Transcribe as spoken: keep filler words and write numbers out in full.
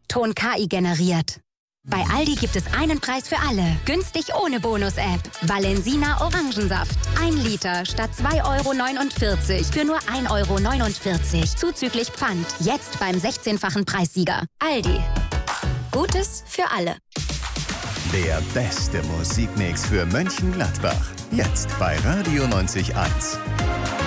Ton K I generiert. Bei Aldi gibt es einen Preis für alle. Günstig ohne Bonus-App. Valensina Orangensaft. Ein Liter statt zwei Euro neunundvierzig für nur ein Euro neunundvierzig. Zuzüglich Pfand. Jetzt beim sechzehnfachen Preissieger. Aldi. Gutes für alle. Der beste Musikmix für Mönchengladbach. Jetzt bei Radio neunzig Komma eins.